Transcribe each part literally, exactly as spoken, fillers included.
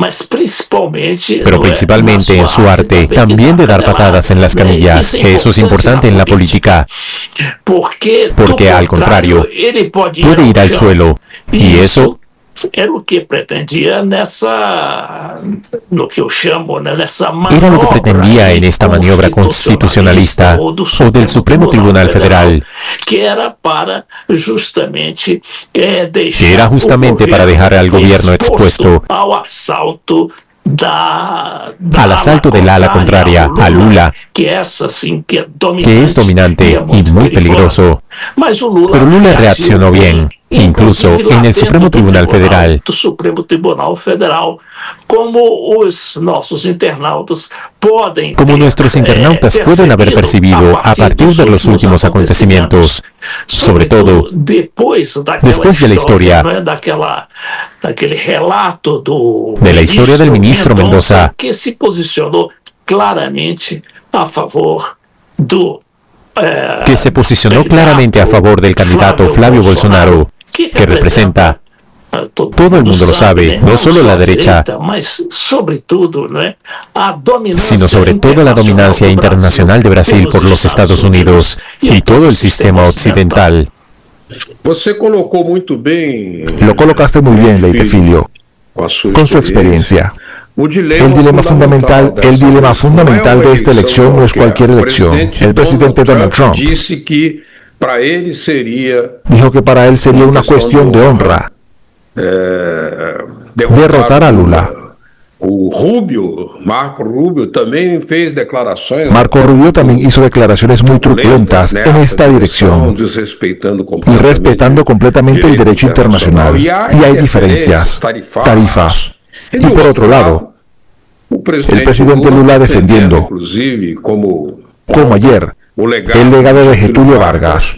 pero principalmente en su arte, también de dar patadas en las canillas. Eso es importante en la política, porque al contrario, puede ir al suelo, y eso era lo que pretendía nessa, no que yo llamo, nessa era lo que pretendía en esta maniobra constitucionalista o del Supremo Tribunal Federal, que era para justamente eh, que era justamente para dejar al gobierno expuesto ao assalto Da, da al asalto del ala contraria, a Lula, que es, assim, que, que es dominante y muy peligroso. Pero Lula reaccionó bien, incluso en el Supremo Tribunal Federal. Supremo Tribunal Federal, como os nossos internautas podem como nuestros internautas pueden haber percibido a partir de los últimos acontecimientos, sobre todo después de la historia de la historia del ministro Mendoza, que se posicionó claramente a favor do que se posicionó claramente a favor del candidato Flavio Bolsonaro, que representa, todo el mundo lo sabe, no solo la derecha, sino sobre todo la dominancia internacional de Brasil por los Estados Unidos y todo el sistema occidental. Lo colocaste muy bien, Leitefilio, con su experiencia. El dilema fundamental, el dilema fundamental de esta elección no es cualquier elección. El presidente Donald Trump dijo que para él sería una cuestión de honra derrotar a Lula. Marco Rubio también hizo declaraciones muy truculentas en esta dirección y respetando completamente el derecho internacional. Y hay diferencias, tarifas. Y por otro lado, el presidente Lula defendiendo, como ayer, el legado de Getúlio Vargas,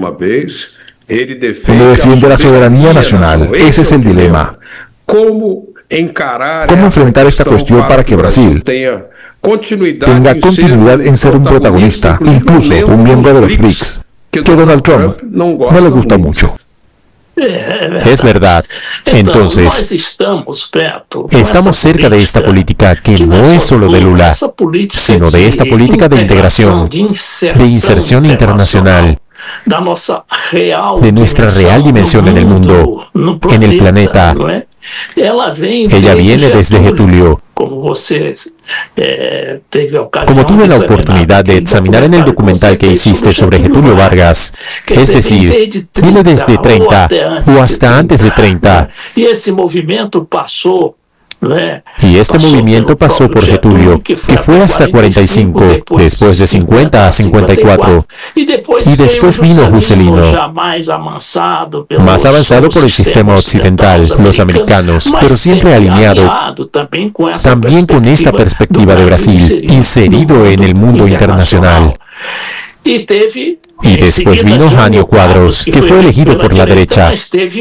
donde defiende la soberanía nacional. Ese es el dilema. ¿Cómo enfrentar esta cuestión para que Brasil tenga continuidad en ser un protagonista, incluso un miembro de los B R I C S, que Donald Trump no le gusta mucho? Es verdad. Entonces, estamos cerca de esta política que no es solo de Lula, sino de esta política de integración, de inserción internacional, de nuestra real dimensión en el mundo, en el planeta. Ella viene desde Getúlio. Como tuve la oportunidad de examinar en el documental que hiciste sobre Getúlio Vargas, es decir, viene desde treinta o hasta antes de treinta. Y ese movimiento pasó Y este movimiento pasó por Getúlio, que fue hasta cuarenta y cinco, después de cincuenta a cincuenta y cuatro, y después vino Juscelino, más avanzado por el sistema occidental, los americanos, pero siempre alineado también con esta perspectiva de Brasil, inserido en el mundo internacional. Y después vino Jânio Quadros, que fue elegido por la derecha.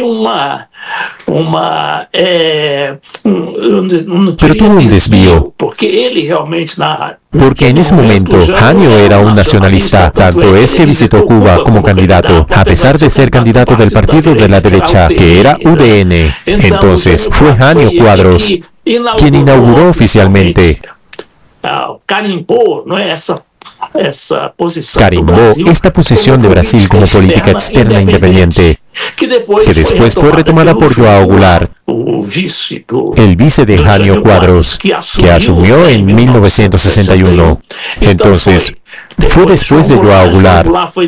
Pero tuvo un desvío, porque en ese momento Jânio era un nacionalista, tanto es que visitó Cuba como candidato, a pesar de ser candidato del partido de la derecha, que era U D N. Entonces fue Jânio Quadros quien inauguró oficialmente, carimbó esta posición de Brasil como política externa independiente, que después fue retomada por João Goulart, el vice de Jânio Quadros, que asumió en mil novecientos sesenta y uno. Entonces, fue después de João Goulart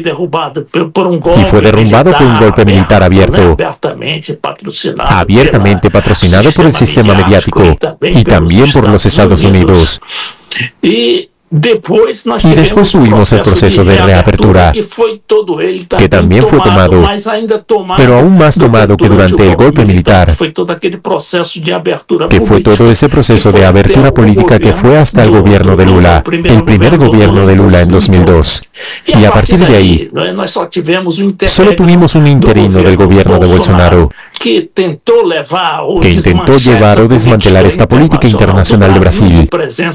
y fue derrumbado por un golpe militar abierto, abiertamente patrocinado por el sistema mediático y también por los Estados Unidos. Y después tuvimos el proceso de reapertura, que también fue tomado, pero aún más tomado que durante el golpe militar, que fue todo ese proceso de abertura política que fue hasta el gobierno de Lula, el primer gobierno de Lula en dos mil dos. Y a partir de ahí, solo tuvimos un interino del gobierno de Bolsonaro, que intentó llevar o desmantelar esta política internacional de Brasil,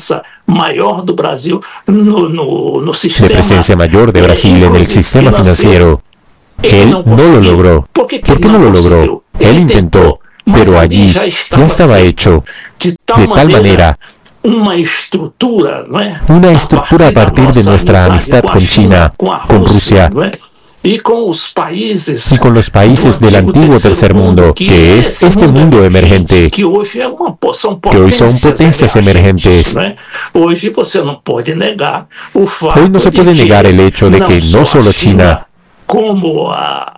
de presencia mayor de Brasil en el sistema financiero. Él no lo logró. ¿Por qué no lo logró? Él intentó, pero allí ya estaba hecho de tal manera una estructura a partir de nuestra amistad con China, con Rusia y con los países del antiguo tercer mundo, que es este mundo emergente, que hoy son potencias emergentes. Hoy no se puede negar el hecho de que no solo China, como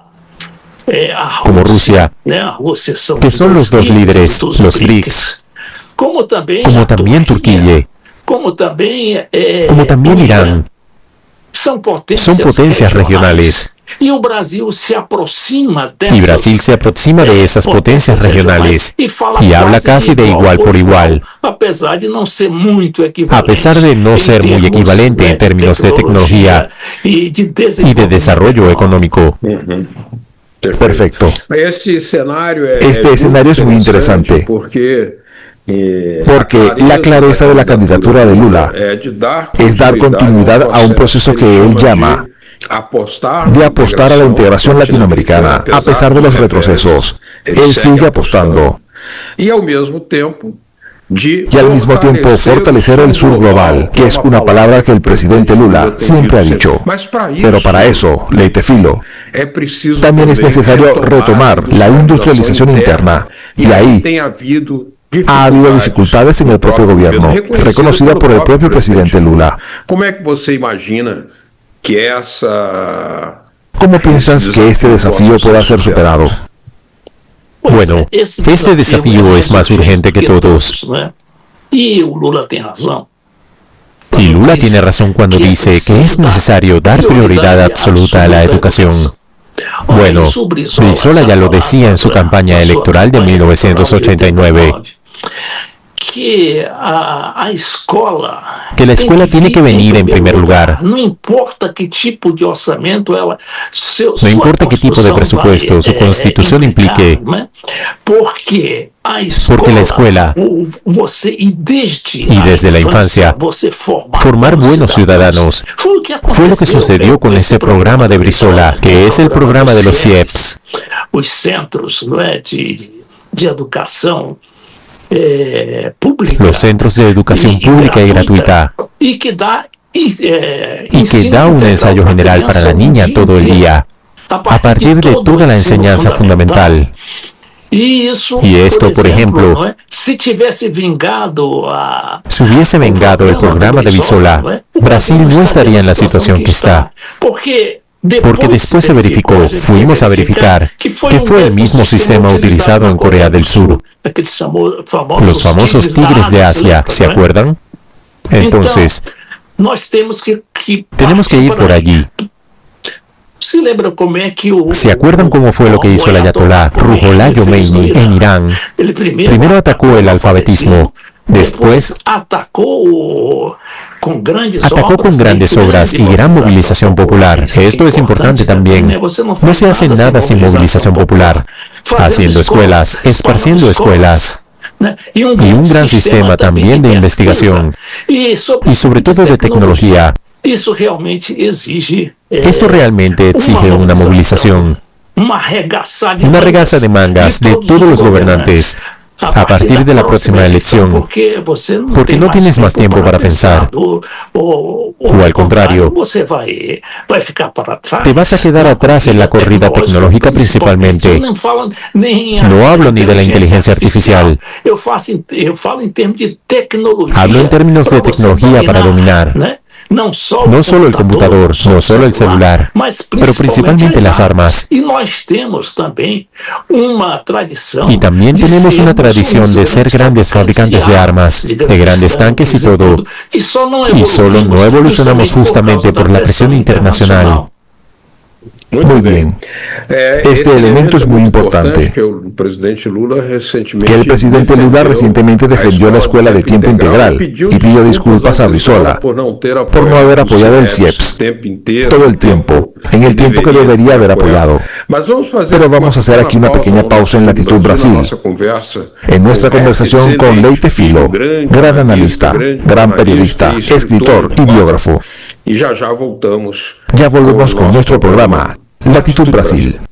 Rusia, que son los dos líderes, los B R I C S, como también Turquía, como también Irán, son potencias regionales. Y Brasil se aproxima de esas potencias regionales y habla casi de igual por igual, a pesar de no ser muy equivalente en términos de tecnología y de desarrollo económico. Perfecto. Este escenario es muy interesante porque la clareza de la candidatura de Lula es dar continuidad a un proceso que él llama de apostar a la integración latinoamericana, a pesar de los retrocesos. Él sigue apostando. Y al mismo tiempo fortalecer el sur global, que es una palabra que el presidente Lula siempre ha dicho. Pero para eso, Leitefilo, también es necesario retomar la industrialización interna. Y ahí ha habido dificultades en el propio gobierno, reconocida por el propio presidente Lula. ¿Cómo piensas que este desafío pueda ser superado? Bueno, este desafío es más urgente que todos. Y Lula tiene razón cuando dice que es necesario dar prioridad absoluta a la educación. Bueno, Brizola ya lo decía en su campaña electoral de mil novecientos ochenta y nueve. Que, a, a escola que la escuela tiene que venir en primer lugar. No importa qué tipo de orçamento ela, seu, no importa qué tipo de presupuesto su constitución implique, porque, porque la escuela y desde la infancia formar buenos ciudadanos fue lo que sucedió con ese programa de Brizola, que es el programa de los C I E P S. Los centros de educación Eh, pública, los centros de educación y, pública y gratuita, y que da, y, eh, y que da un ensayo general para la niña todo el día, a partir de toda la enseñanza fundamental. Y, eso, y esto, por ejemplo, por ejemplo si, vengado a, si hubiese vengado el programa de Brizola, Brasil no estaría en la situación que está. Porque Porque después se verificó, fuimos a verificar, que fue el mismo sistema utilizado en Corea del Sur. Los famosos tigres de Asia, ¿se acuerdan? Entonces, tenemos que ir por allí. ¿Se acuerdan cómo fue lo que hizo el ayatolá Ruhollah Khomeini en Irán? Primero atacó el alfabetismo, después atacó con grandes obras y gran movilización popular. Esto es importante también. No se hace nada sin movilización popular. Haciendo escuelas, esparciendo escuelas. Y un gran sistema también de investigación. Y sobre todo de tecnología. Esto realmente exige una movilización. Una regaza de mangas de todos los gobernantes. A partir de la próxima elección, porque no tienes más tiempo para pensar, o al contrario, te vas a quedar atrás en la corrida tecnológica principalmente. No hablo ni de la inteligencia artificial, hablo en términos de tecnología para dominar. No solo el computador, no solo el celular, pero principalmente las armas. Y también tenemos una tradición de ser grandes fabricantes de armas, de grandes tanques y todo. Y solo no evolucionamos justamente por la presión internacional. Muy bien. Este elemento es muy importante. Que el presidente Lula recientemente defendió la escuela de tiempo integral y pidió disculpas a Brizola por no haber apoyado el C I E P S todo el tiempo, en el tiempo que debería haber apoyado. Pero vamos a hacer aquí una pequeña pausa en Latitud Brasil, en nuestra conversación con Leitefilo, gran analista, gran periodista, escritor y biógrafo. Ya volvemos con nuestro programa Latitud Brasil.